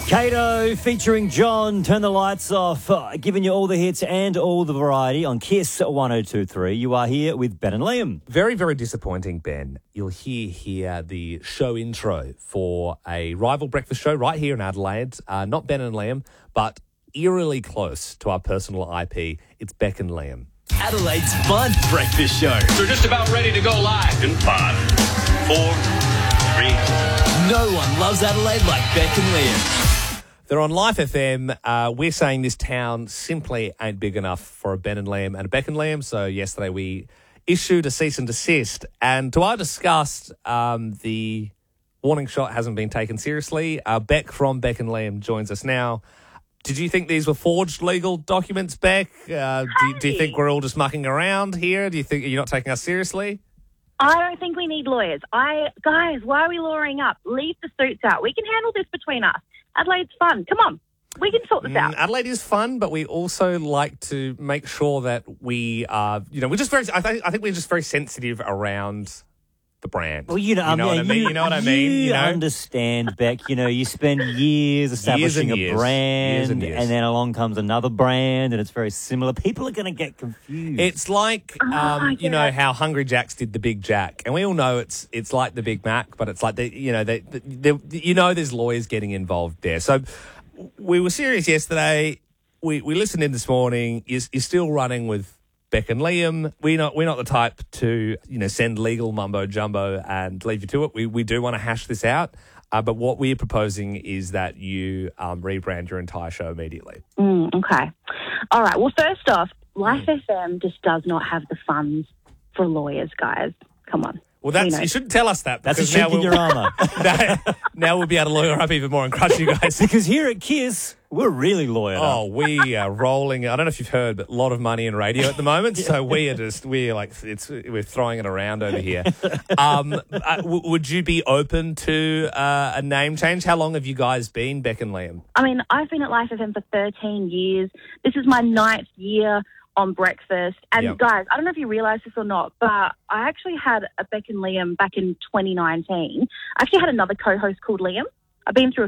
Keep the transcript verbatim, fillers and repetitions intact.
Kato featuring John, Turn the Lights Off, uh, giving you all the hits and all the variety on Kiss one oh two point three. You are here with Ben and Liam. Very, very disappointing, Ben. You'll hear here the show intro for a rival breakfast show right here in Adelaide. Uh, not Ben and Liam, but eerily close to our personal I P. It's Beck and Liam. Adelaide's fun breakfast show. They're just about ready to go live in five, four, three. No one loves Adelaide like Beck and Liam. They're on Life F M. Uh, we're saying this town simply ain't big enough for a Ben and Liam and a Beck and Liam. So yesterday we issued a cease and desist. And to our disgust, um, the warning shot hasn't been taken seriously. Uh, Beck from Beck and Liam joins us now. Did you think these were forged legal documents, Beck? Uh, do, do you think we're all just mucking around here? Do you think you're not taking us seriously? I don't think we need lawyers. I guys, why are we lawyering up? Leave the suits out. We can handle this between us. Adelaide's fun. Come on. We can sort this out. Mm, Adelaide is fun, but we also like to make sure that we are, you know, we're just very, I, th- I think we're just very sensitive around the brand. Well, you know, you know I mean, what I mean? You, you know what I mean? You, You know? understand, Beck. You know, you spend years establishing Years and a years. brand, Years and years. then along comes another brand, and it's very similar. People are going to get confused. It's like, Oh, um, you know, yeah. how Hungry Jack's did the Big Jack, and we all know it's it's like the Big Mac, but it's like the, you know, they, they, you know, there's lawyers getting involved there. So we were serious yesterday. We we listened in this morning. You're, you're still running with Beck and Liam. We're not we're not the type to, you know, send legal mumbo jumbo and leave you to it. We we do want to hash this out. Uh, but what we're proposing is that you um, rebrand your entire show immediately. Mm, okay. All right. Well, first off, Life F M just does not have the funds for lawyers, guys. Come on. Well, that's We know. you shouldn't tell us that. That's a because now chink in we'll- your armour. now, now we'll be able to lawyer up even more and crush you guys. Because here at Kiss, we're really lawyered Oh, up. we are rolling. I don't know if you've heard, but a lot of money in radio at the moment. So we are just we're like it's we're throwing it around over here. Um, uh, w- would you be open to uh, a name change? How long have you guys been, Beck and Liam? I mean, I've been at Life F M for thirteen years. This is my ninth year on breakfast. And Yep. guys, I don't know if you realise this or not, but I actually had a Beck and Liam back in twenty nineteen. I actually had another co-host called Liam. I've been through a